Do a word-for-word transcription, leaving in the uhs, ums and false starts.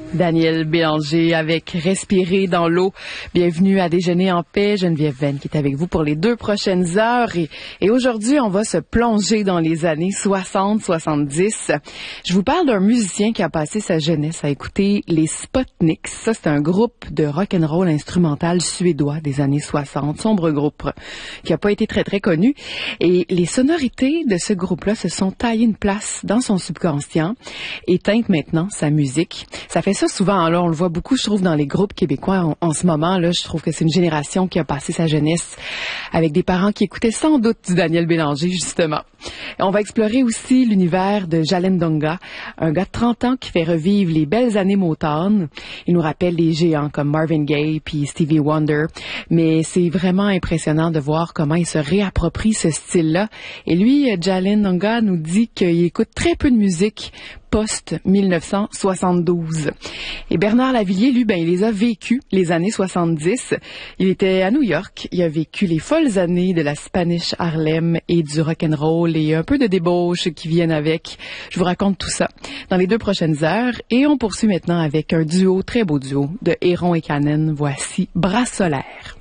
Daniel Bélanger avec Respirer dans l'eau. Bienvenue à Déjeuner en paix. Geneviève Venn qui est avec vous pour les deux prochaines heures. Et, et aujourd'hui, on va se plonger dans les années soixante soixante-dix. Je vous parle d'un musicien qui a passé sa jeunesse à écouter les Sputniks. Ça, c'est un groupe de rock'n'roll instrumental suédois des années soixante. Sombre groupe qui a pas été très, très connu. Et les sonorités de ce groupe-là se sont taillées une place dans son subconscient et teintent maintenant sa musique. Ça fait ça souvent, alors on le voit beaucoup, je trouve, dans les groupes québécois en, en ce moment. Là, je trouve que c'est une génération qui a passé sa jeunesse avec des parents qui écoutaient sans doute du Daniel Bélanger, justement. Et on va explorer aussi l'univers de Jalen Donga, un gars de trente ans qui fait revivre les belles années Motown. Il nous rappelle des géants comme Marvin Gaye puis Stevie Wonder, mais c'est vraiment impressionnant de voir comment il se réapproprie ce style-là. Et lui, Jalen Donga nous dit qu'il écoute très peu de musique post mille neuf cent soixante-douze. Et Bernard Lavilliers, lui, ben, il les a vécues, les années soixante-dix. Il était à New York. Il a vécu les folles années de la Spanish Harlem et du rock'n'roll et un peu de débauche qui viennent avec. Je vous raconte tout ça dans les deux prochaines heures. Et on poursuit maintenant avec un duo, très beau duo, de Héron et Canen. Voici Bras solaire.